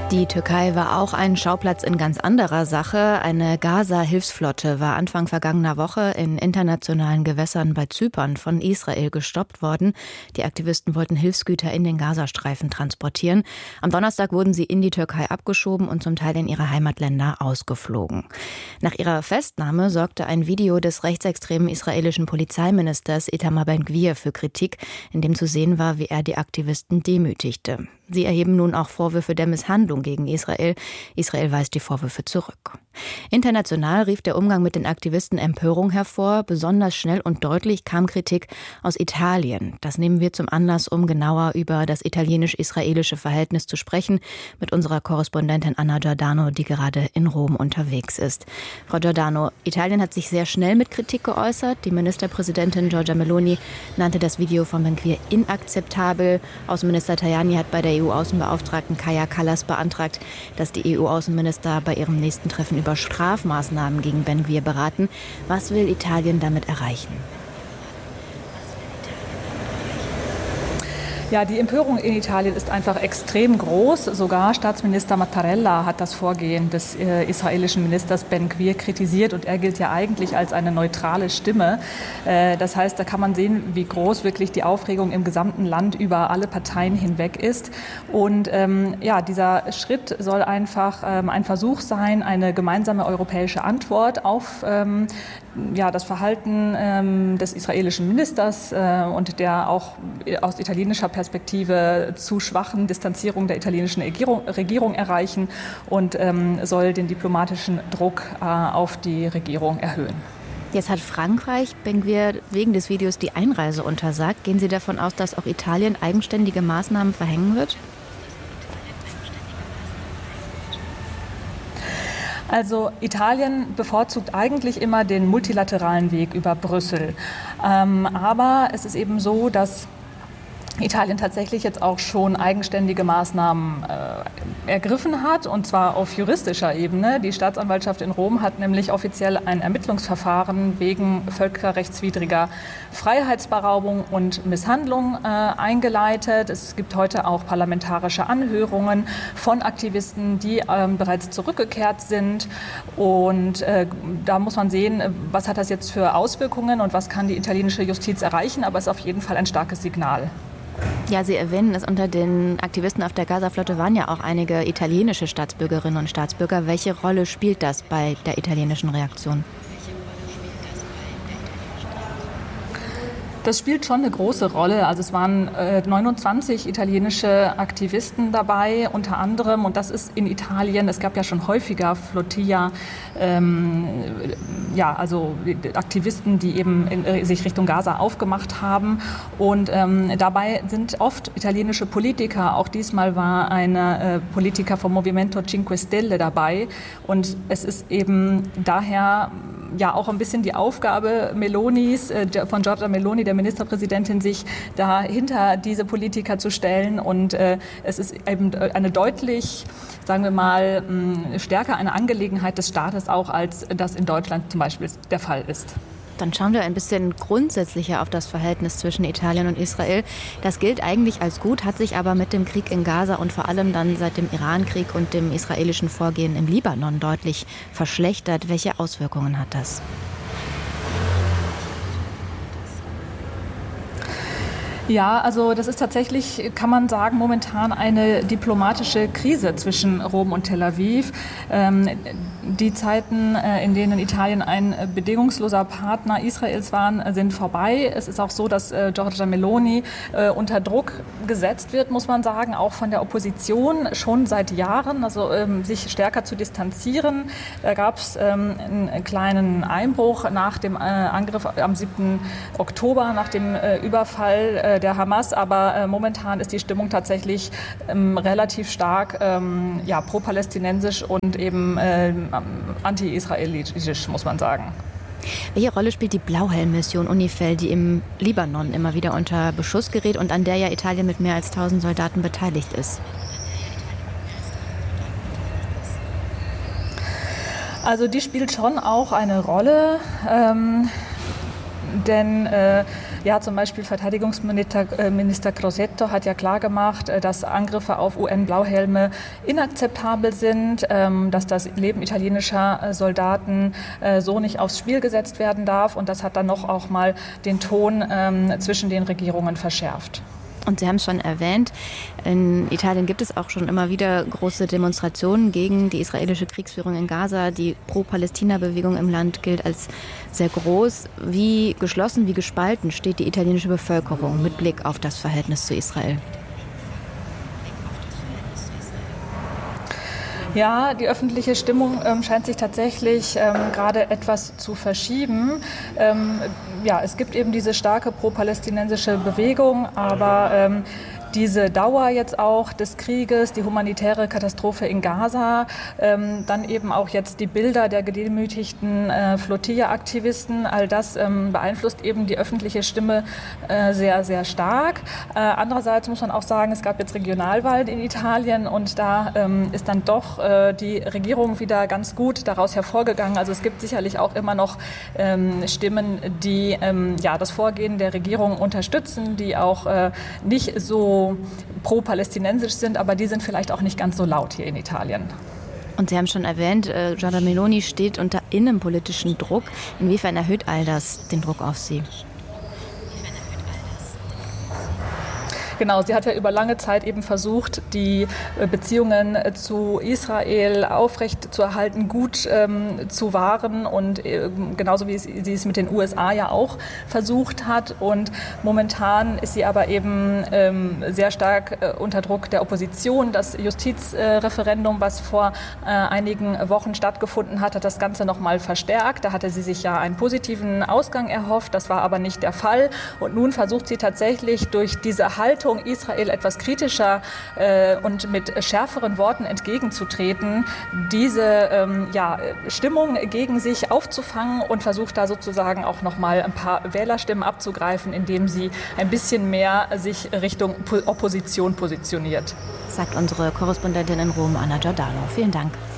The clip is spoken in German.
Die Türkei war auch ein Schauplatz in ganz anderer Sache. Eine Gaza-Hilfsflotte war Anfang vergangener Woche in internationalen Gewässern bei Zypern von Israel gestoppt worden. Die Aktivisten wollten Hilfsgüter in den Gazastreifen transportieren. Am Donnerstag wurden sie in die Türkei abgeschoben und zum Teil in ihre Heimatländer ausgeflogen. Nach ihrer Festnahme sorgte ein Video des rechtsextremen israelischen Polizeiministers Itamar Ben-Gvir für Kritik, in dem zu sehen war, wie er die Aktivisten demütigte. Sie erheben nun auch Vorwürfe der Misshandlung gegen Israel. Israel weist die Vorwürfe zurück. International rief der Umgang mit den Aktivisten Empörung hervor. Besonders schnell und deutlich kam Kritik aus Italien. Das nehmen wir zum Anlass, um genauer über das italienisch-israelische Verhältnis zu sprechen, mit unserer Korrespondentin Anna Giordano, die gerade in Rom unterwegs ist. Frau Giordano, Italien hat sich sehr schnell mit Kritik geäußert. Die Ministerpräsidentin Giorgia Meloni nannte das Video von Ben-Gvir inakzeptabel. Außenminister Tajani hat bei der EU-Außenbeauftragten Kaja Kallas beantragt, dass die EU-Außenminister bei ihrem nächsten Treffen über Strafmaßnahmen gegen Ben-Gvir beraten. Was will Italien damit erreichen? Ja, die Empörung in Italien ist einfach extrem groß. Sogar Staatsminister Mattarella hat das Vorgehen des israelischen Ministers Ben-Gvir kritisiert und er gilt ja eigentlich als eine neutrale Stimme. Das heißt, da kann man sehen, wie groß wirklich die Aufregung im gesamten Land über alle Parteien hinweg ist. Und dieser Schritt soll einfach ein Versuch sein, eine gemeinsame europäische Antwort auf das Verhalten des israelischen Ministers und der auch aus italienischer Perspektive zu schwachen Distanzierung der italienischen Regierung erreichen und soll den diplomatischen Druck auf die Regierung erhöhen. Jetzt hat Frankreich Ben-Gvir wegen des Videos die Einreise untersagt. Gehen Sie davon aus, dass auch Italien eigenständige Maßnahmen verhängen wird? Also Italien bevorzugt eigentlich immer den multilateralen Weg über Brüssel. Aber es ist eben so, dass Italien tatsächlich jetzt auch schon eigenständige Maßnahmen ergriffen hat, und zwar auf juristischer Ebene. Die Staatsanwaltschaft in Rom hat nämlich offiziell ein Ermittlungsverfahren wegen völkerrechtswidriger Freiheitsberaubung und Misshandlung eingeleitet. Es gibt heute auch parlamentarische Anhörungen von Aktivisten, die bereits zurückgekehrt sind. Und da muss man sehen, was hat das jetzt für Auswirkungen und was kann die italienische Justiz erreichen. Aber es ist auf jeden Fall ein starkes Signal. Ja, Sie erwähnen es, unter den Aktivisten auf der Gaza-Flotte waren ja auch einige italienische Staatsbürgerinnen und Staatsbürger. Welche Rolle spielt das bei der italienischen Reaktion? Das spielt schon eine große Rolle. Also es waren 29 italienische Aktivisten dabei, unter anderem, und das ist in Italien, es gab ja schon häufiger Flotilla, also Aktivisten, die eben sich Richtung Gaza aufgemacht haben. Und dabei sind oft italienische Politiker. Auch diesmal war ein Politiker vom Movimento Cinque Stelle dabei. Und es ist eben daher ja auch ein bisschen die Aufgabe Melonis, von Giorgia Meloni, der Ministerpräsidentin, sich dahinter diese Politiker zu stellen. Und es ist eben eine deutlich, sagen wir mal, stärker eine Angelegenheit des Staates auch, als das in Deutschland zum Beispiel der Fall ist. Dann schauen wir ein bisschen grundsätzlicher auf das Verhältnis zwischen Italien und Israel. Das gilt eigentlich als gut, hat sich aber mit dem Krieg in Gaza und vor allem dann seit dem Irankrieg und dem israelischen Vorgehen im Libanon deutlich verschlechtert. Welche Auswirkungen hat das? Ja, also das ist tatsächlich, kann man sagen, momentan eine diplomatische Krise zwischen Rom und Tel Aviv. Die Zeiten, in denen Italien ein bedingungsloser Partner Israels waren, sind vorbei. Es ist auch so, dass Giorgia Meloni unter Druck gesetzt wird, muss man sagen, auch von der Opposition schon seit Jahren, also sich stärker zu distanzieren. Da gab es einen kleinen Einbruch nach dem Angriff am 7. Oktober, nach dem Überfall der Hamas, aber momentan ist die Stimmung tatsächlich relativ stark pro-palästinensisch und eben anti-israelitisch, muss man sagen. Welche Rolle spielt die Blauhelm-Mission UNIFIL, die im Libanon immer wieder unter Beschuss gerät und an der ja Italien mit mehr als 1000 Soldaten beteiligt ist? Also die spielt schon auch eine Rolle. Denn zum Beispiel Verteidigungsminister Crosetto hat ja klargemacht, dass Angriffe auf UN-Blauhelme inakzeptabel sind, dass das Leben italienischer Soldaten so nicht aufs Spiel gesetzt werden darf. Und das hat dann noch auch mal den Ton zwischen den Regierungen verschärft. Und Sie haben es schon erwähnt, in Italien gibt es auch schon immer wieder große Demonstrationen gegen die israelische Kriegsführung in Gaza. Die Pro-Palästina-Bewegung im Land gilt als sehr groß. Wie geschlossen, wie gespalten steht die italienische Bevölkerung mit Blick auf das Verhältnis zu Israel? Ja, die öffentliche Stimmung scheint sich tatsächlich gerade etwas zu verschieben. Es gibt eben diese starke pro-palästinensische Bewegung, aber diese Dauer jetzt auch des Krieges, die humanitäre Katastrophe in Gaza, dann eben auch jetzt die Bilder der gedemütigten Flotilla-Aktivisten, all das beeinflusst eben die öffentliche Stimme sehr, sehr stark. Andererseits muss man auch sagen, es gab jetzt Regionalwahlen in Italien und da ist dann doch die Regierung wieder ganz gut daraus hervorgegangen. Also es gibt sicherlich auch immer noch Stimmen, die das Vorgehen der Regierung unterstützen, die auch nicht so pro-palästinensisch sind, aber die sind vielleicht auch nicht ganz so laut hier in Italien. Und Sie haben schon erwähnt, Giorgia Meloni steht unter innenpolitischen Druck. Inwiefern erhöht all das den Druck auf Sie? Genau, sie hat ja über lange Zeit eben versucht, die Beziehungen zu Israel aufrecht zu erhalten, gut zu wahren und genauso wie sie es mit den USA ja auch versucht hat. Und momentan ist sie aber eben sehr stark unter Druck der Opposition. Das Justizreferendum, was vor einigen Wochen stattgefunden hat, hat das Ganze noch mal verstärkt. Da hatte sie sich ja einen positiven Ausgang erhofft. Das war aber nicht der Fall. Und nun versucht sie tatsächlich durch diese Haltung Israel etwas kritischer und mit schärferen Worten entgegenzutreten, diese Stimmung gegen sich aufzufangen und versucht da sozusagen auch noch mal ein paar Wählerstimmen abzugreifen, indem sie ein bisschen mehr sich Richtung Opposition positioniert. Sagt unsere Korrespondentin in Rom, Anna Giordano. Vielen Dank.